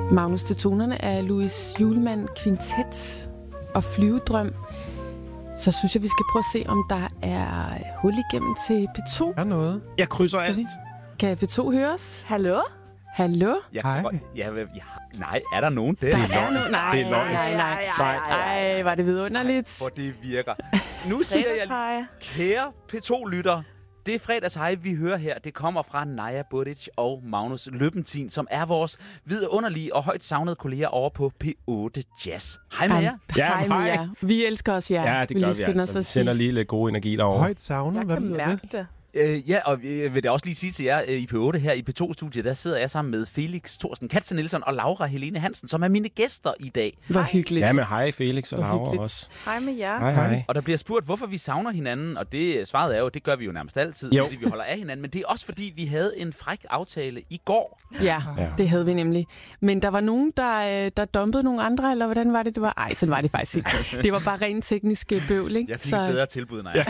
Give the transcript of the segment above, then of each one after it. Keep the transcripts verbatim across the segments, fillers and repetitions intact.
Magnus, til tonerne af Louis Hjulmand Quintet og Flyvedrøm, så synes jeg, vi skal prøve at se, om der er hul igennem til P to. Er noget? Jeg krydser alt. Kan P to høre os? Hallo? Hallo? Jeg Hej. kan godt- ja, ja, nej, er der nogen der? Der er nogen. Nej, Det er løgn. nej, nej. Ej, var det vidunderligt. Hvor det virker. Nu siger jeg, Fredagshej. kære P to-lytter, det er fredagshej, vi hører her. Det kommer fra Naja Budic og Magnus Løbentin, som er vores vidunderlige og højt savnede kolleger over på P otte Jazz. Hej med jer. Ja, Hej med hej. jer. Vi elsker os jer. Ja, det vil gør jeg vi skynde altså. os Vi at sender sige. lige lidt god energi derovre. Højt savnet. Jeg Hvad kan betyder mærke det? det. Øh, ja, og jeg vil da også lige sige til jer, øh, i P otte her i P to-studiet, der sidder jeg sammen med Felix Thorsten Katze Nielsen og Laura Helene Hansen, som er mine gæster i dag. Hvor hyggeligt. Ja, men hej Felix og Hvor Laura hyggeligt. også. Hej med jer. Hej, hej. Og der bliver spurgt, hvorfor vi savner hinanden, og det svaret er jo, det gør vi jo nærmest altid, Jo. fordi vi holder af hinanden, men det er også fordi, vi havde en fræk aftale i går. Ja, Ja. det havde vi nemlig. Men der var nogen, der, øh, der dumpede nogle andre, eller hvordan var det, det var? Ej, sådan var det faktisk ikke. Det var bare rent teknisk øh, bøvl, ikke? Jeg fik et bedre tilbud, nej. Ja.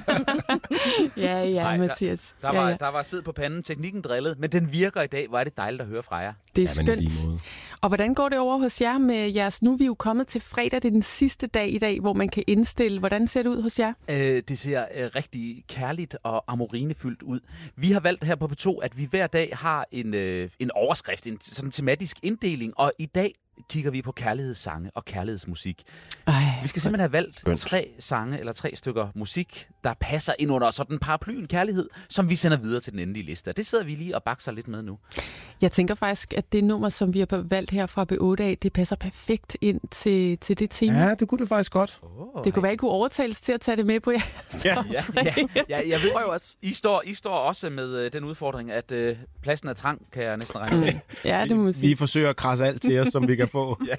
Ja, ja, Nej, der- Mathias. Der ja, var, ja. der var sved på panden, teknikken drillede, men den virker i dag. Hvor er det dejligt at høre fra jer. Det er Ja, men i lige skønt. måde. Og hvordan går det over hos jer med jeres... Nu er vi jo kommet til fredag, det er den sidste dag i dag, hvor man kan indstille. Hvordan ser det ud hos jer? Øh, det ser øh, rigtig kærligt og amorinefyldt ud. Vi har valgt her på P to, at vi hver dag har en, øh, en overskrift, en sådan tematisk inddeling, og i dag kigger vi på kærlighedssange og kærlighedsmusik. Ej, Vi skal simpelthen have valgt Skønt. tre sange eller tre stykker musik, der passer ind under sådan paraplyen kærlighed, som vi sender videre til den endelige liste. Og det sidder vi lige og bakser lidt med nu. Jeg tænker faktisk, at det nummer, som vi har valgt her fra P otte af, det passer perfekt ind til, til det tema. Ja, det kunne det faktisk godt. Oh, Det kunne være, I kunne overtales til at tage det med på jeres Ja, Ja, ja, ja, jeg ved, Prøv også. I, I, står, I står også med øh, den udfordring, at øh, pladsen er trang, kan jeg næsten regne med. Ja, det må man sige. Vi forsøger at krasse alt til os, som vi kan få. Ja,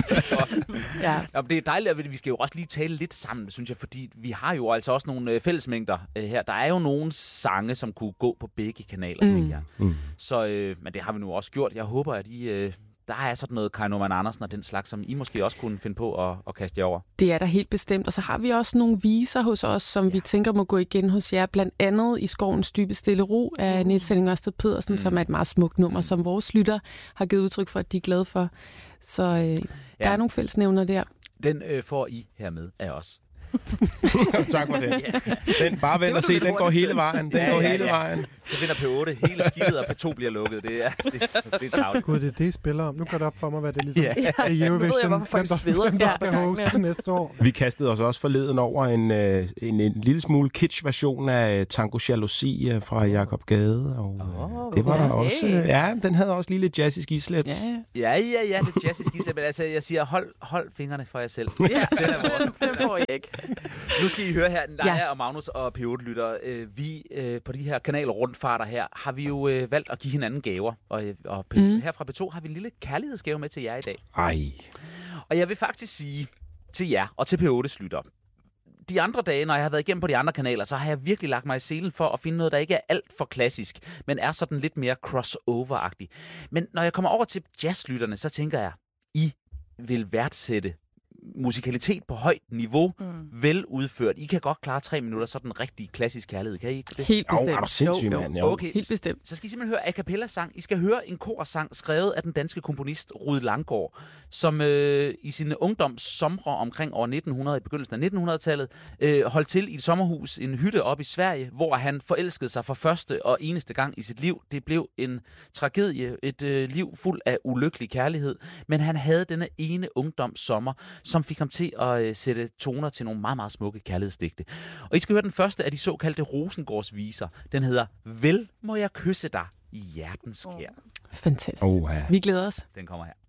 Ja. ja, men det er dejligt, at vi skal jo også lige tale lidt sammen, synes jeg, fordi vi har jo altså også nogle øh, fællesmængder øh, her. Der er jo nogle sange, som kunne gå på begge kanaler, mm. tænker jeg. Mm. Så, øh, men det har vi nu også gjort. Jeg håber, at I... Øh, der er sådan noget Kai Norman Andersen og den slags, som I måske også kunne finde på at, at kaste jer over. Det er der helt bestemt. Og så har vi også nogle viser hos os, som ja. vi tænker må gå igen hos jer. Blandt andet I skovens dybe stille ro af Niels Henning Ørsted Pedersen, mm. som er et meget smukt nummer, som vores lytter har givet udtryk for, at de er glade for. Så øh, der Ja. er nogle fællesnævner der. Den øh, får I hermed af os. Tak for det. Den, bare vent var og se, lidt den går hurtigt hele tid. vejen. Den Ja, går ja, hele ja. vejen. Så vinder P otte hele skidtet, og P to bliver lukket. Det er, det er, det er travlt. Gud, det er det, I spiller om. Nu går det op for mig, hvad det er ligesom. Ja. Det er Nu ved jeg, hvorfor folk hvem der- sveder hvem så der meget skal på gangen. hoste næste år. Vi kastede os også forleden over en, øh, en, en lille smule kitsch-version af Tango Jalousi øh, fra Jakob Gade. Og, øh, Åh, det var der okay. også. Øh, ja, den havde også lige lidt jazzisk islet. Ja, Ja, ja, ja, det er jazz i skisle, men altså, jeg siger, hold, hold fingrene for jer selv. Ja, den er vores. Den får jeg ikke. Nu skal I høre her, Naja Ja. og Magnus og P otte-lytter. Øh, vi øh, på de her kanalrundfarter her, har vi jo øh, valgt at give hinanden gaver. Og, øh, og P- Mm. her fra P to har vi en lille kærlighedsgave med til jer i dag. Ej. Og jeg vil faktisk sige til jer og til P ottes lytter, de andre dage, når jeg har været igennem på de andre kanaler, så har jeg virkelig lagt mig i selen for at finde noget, der ikke er alt for klassisk, men er sådan lidt mere crossover-agtigt. Men når jeg kommer over til jazzlytterne, så tænker jeg, I vil værdsætte musikalitet på højt niveau, mm. vel udført. I kan godt klare tre minutter, så den rigtig klassisk kærlighed. Kan I ikke det? helt Au, bestemt. er du sindssyg, Jo, jo. mand? Jo. Okay, Helt bestemt. så skal I simpelthen høre a cappella-sang. I skal høre en korsang skrevet af den danske komponist Rued Langgaard, som øh, i sine ungdomssomre omkring år nitten hundrede, i begyndelsen af nitten hundrede-tallet, øh, holdt til i et sommerhus, en hytte op i Sverige, hvor han forelskede sig for første og eneste gang i sit liv. Det blev en tragedie, et øh, liv fuld af ulykkelig kærlighed, men han havde denne ene ungdomssommer, som fik ham til at øh, sætte toner til nogle meget, meget smukke kærlighedsdigte. Og I skal høre den første af de såkaldte Rosengårdsviser. Den hedder Vel må jeg kysse dig i hjertens skær. Fantastisk. Oh, ja. Vi glæder os. Den kommer her.